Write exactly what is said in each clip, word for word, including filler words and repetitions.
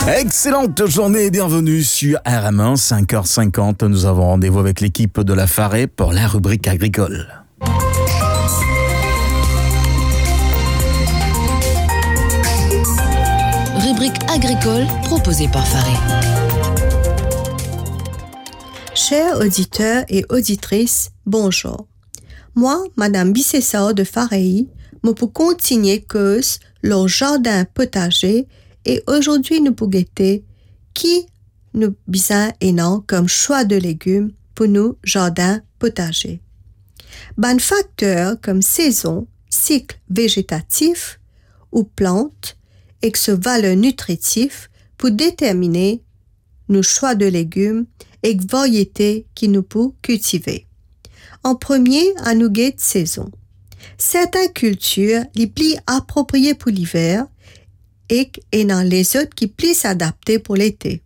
Excellente journée et bienvenue sur R M un, cinq heures cinquante. Nous avons rendez-vous avec l'équipe de la Farée pour la rubrique agricole. Rubrique agricole proposée par Farée. Chers auditeurs et auditrices, bonjour. Moi, Madame Bissessao de Farey, me pour continuer cause leur jardin potager et aujourd'hui nous pour guetter qui nous besoin et non comme choix de légumes pour nous jardin potager. Ben facteurs comme saison, cycle végétatif ou plantes et que ce valeur nutritif pour déterminer nos choix de légumes et variétés qui nous peut cultiver. En premier, à nous de saison. Certaines cultures les plus appropriées pour l'hiver et, et dans les autres qui plus adaptées pour l'été.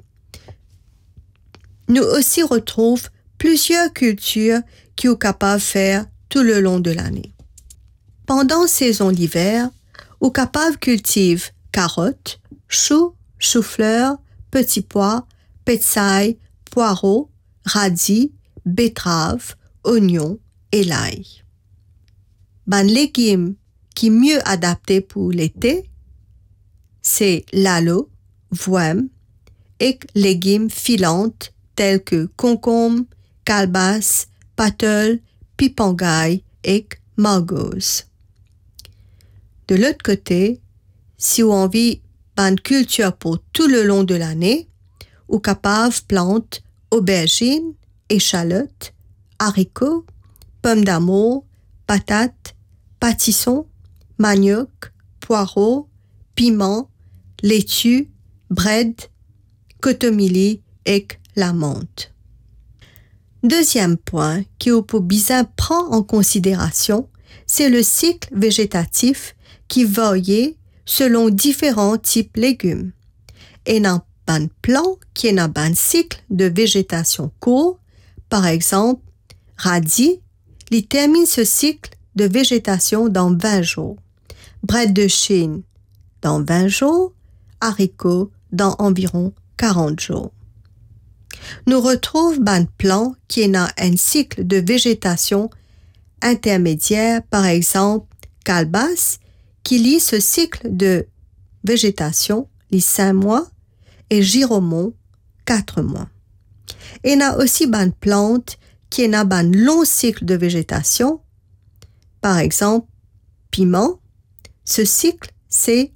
Nous aussi retrouvons plusieurs cultures qui sont capables de faire tout le long de l'année. Pendant saison l'hiver, nous capables de cultiver carottes, choux, choux-fleurs, petits pois, petsai, poireaux, radis, betteraves, oignons et l'ail. Ben légumes qui mieux adaptés pour l'été, c'est l'alo, voème et légumes filantes tels que concombre, calebasse, patelle, pipangaille et margose. De l'autre côté, si vous avez envie d'une culture pour tout le long de l'année, ou capable plantes aubergines, échalotes, haricots, pommes d'amour, patates, pâtissons, manioc, poireaux, piments, laitue, bread, cotomili et la menthe. Deuxième point qu'il faut bien prendre en considération, c'est le cycle végétatif qui varie selon différents types de légumes. Et dans un plan qui est un cycle de végétation court, par exemple, radis, il termine ce cycle de végétation dans vingt jours. Bread de Chine dans vingt jours, haricots dans environ quarante jours. Nous retrouvons un plan qui est dans un cycle de végétation intermédiaire, par exemple, calebasse, qui lie ce cycle de végétation, les cinq mois, et giromon, quatre mois. Et il y a aussi une plante qui est dans un long cycle de végétation, par exemple, piment. Ce cycle, c'est